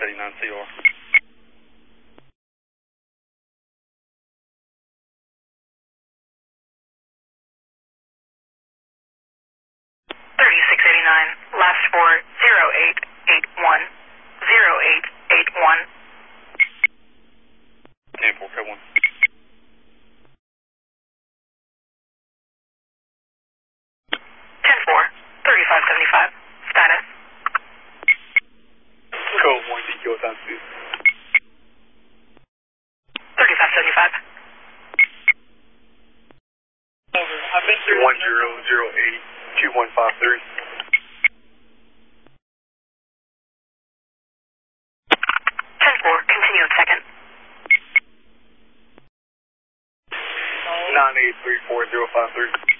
3689 CR. Last for 0881. 0881. 10-4, code 1. 10-4, 3575. Status. Code 1, DQ times 2. 3575. Over. I've been through 10082153. 10-4, continue at second. 9834053.